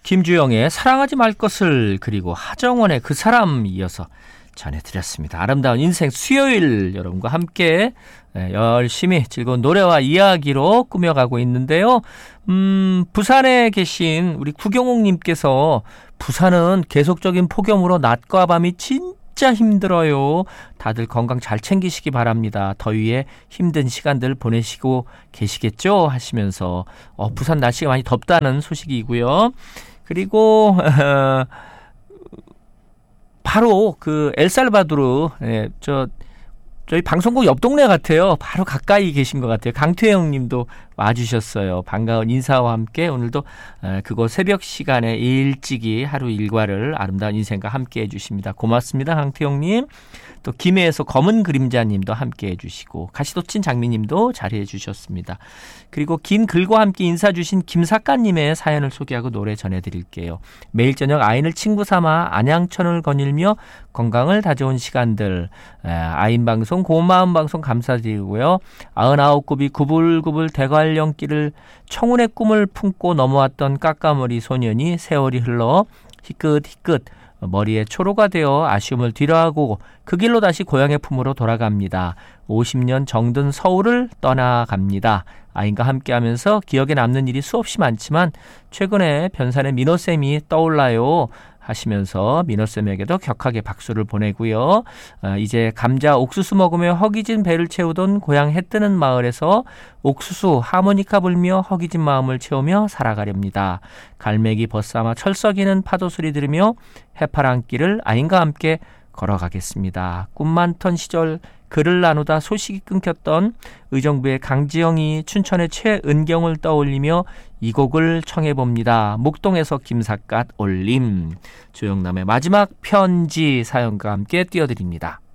김주영의 사랑하지 말 것을, 그리고 하정원의 그 사람 이어서 전해드렸습니다. 아름다운 인생 수요일 여러분과 함께 열심히 즐거운 노래와 이야기로 꾸며가고 있는데요. 부산에 계신 우리 구경옥님께서 부산은 계속적인 폭염으로 낮과 밤이 진짜 힘들어요. 다들 건강 잘 챙기시기 바랍니다. 더위에 힘든 시간들 보내시고 계시겠죠? 하시면서 부산 날씨가 많이 덥다는 소식이고요. 그리고 바로 그 엘살바도르, 저희 방송국 옆 동네 같아요. 바로 가까이 계신 것 같아요. 강태영 님도 와주셨어요. 반가운 인사와 함께 오늘도 그곳 새벽 시간에 일찍이 하루 일과를 아름다운 인생과 함께 해주십니다. 고맙습니다. 강태영 님. 또 김해에서 검은 그림자 님도 함께 해주시고, 가시도친 장미 님도 자리해 주셨습니다. 그리고 긴 글과 함께 인사 주신 김사까님의 사연을 소개하고 노래 전해드릴게요. 매일 저녁 아이를 친구 삼아 안양천을 거닐며 건강을 다져온 시간들, 아인방송 고마운 방송 감사드리고요. 99굽이 구불구불 대관령길을 청운의 꿈을 품고 넘어왔던 까까머리 소년이 세월이 흘러 희끗희끗 머리에 초로가 되어 아쉬움을 뒤로하고 그 길로 다시 고향의 품으로 돌아갑니다. 50년 정든 서울을 떠나갑니다. 아인과 함께하면서 기억에 남는 일이 수없이 많지만 최근에 변산의 민호쌤이 떠올라요 하시면서 민호쌤에게도 격하게 박수를 보내고요. 이제 감자 옥수수 먹으며 허기진 배를 채우던 고향 해뜨는 마을에서 옥수수 하모니카 불며 허기진 마음을 채우며 살아가렵니다. 갈매기 벗삼아 철썩이는 파도 소리 들으며 해파랑길을 아인과 함께 걸어가겠습니다. 꿈 많던 시절 글을 나누다 소식이 끊겼던 의정부의 강지영이 춘천의 최은경을 떠올리며 이 곡을 청해봅니다. 목동에서 김삿갓 올림. 조영남의 마지막 편지 사연과 함께 띄워드립니다.